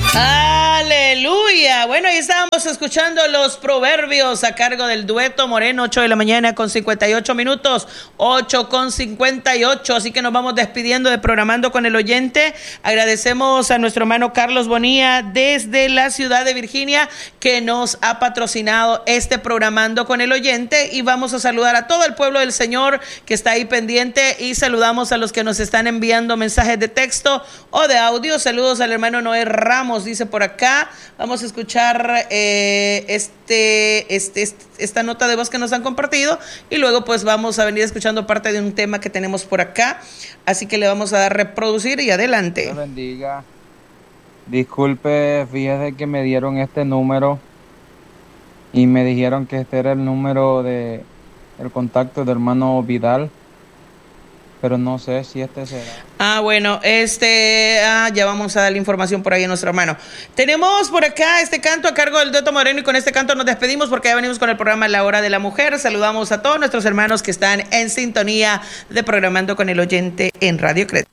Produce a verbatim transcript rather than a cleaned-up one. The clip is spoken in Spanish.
Aleluya. Bueno, ahí estábamos escuchando los proverbios a cargo del dueto Moreno, ocho de la mañana con cincuenta y ocho minutos, ocho con cincuenta y ocho, así que nos vamos despidiendo de Programando con el Oyente. Agradecemos a nuestro hermano Carlos Bonilla desde la ciudad de Virginia que nos ha patrocinado este Programando con el Oyente, y vamos a saludar a todo el pueblo del Señor que está ahí pendiente, y saludamos a los que nos están enviando mensajes de texto o de audio. Saludos al hermano Noé Ramos, dice por acá. Vamos a escuchar eh, este, este, este, esta nota de voz que nos han compartido, y luego pues vamos a venir escuchando parte de un tema que tenemos por acá, así que le vamos a dar reproducir y adelante. Dios bendiga. Disculpe, fíjese que me dieron este número y me dijeron que este era el número de el contacto del hermano Vidal, pero no sé si este será. Ah, bueno, este, ah, ya vamos a dar la información por ahí a nuestro hermano. Tenemos por acá este canto a cargo del dueto Moreno, y con este canto nos despedimos porque ya venimos con el programa La Hora de la Mujer. Saludamos a todos nuestros hermanos que están en sintonía de Programando con el Oyente en Radio Cret.